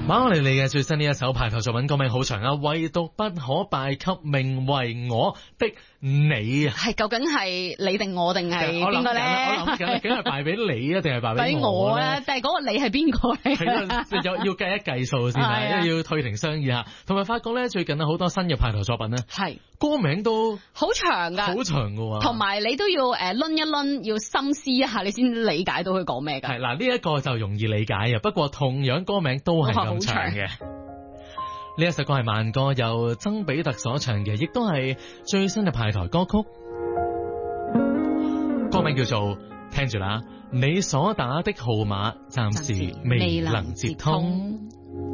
馬我哋嘅最新呢一首排頭作品歌名好長啊，唯獨不可敗給名為我的你啊。 係究竟係你定我定係邊個咧？ 我諗緊，梗係敗俾你啊，定係敗俾我咧？ 咧？但係嗰個你係邊個咧？ 係要計一計數先啊，因為要退庭商議下。同埋發覺咧，最近好多新嘅排頭作品咧，係歌名都好長噶， 好長噶喎。 同埋你都要掄一掄，要深思一下，你先理解到佢講咩噶。 係嗱，呢一個就容易理解啊。不過同樣歌名都係咁長嘅。呢一首歌係慢歌，由曾比特所唱嘅，亦都係最新嘅排台歌曲。歌名叫做聽住啦，你所打的號碼暫時未能接通。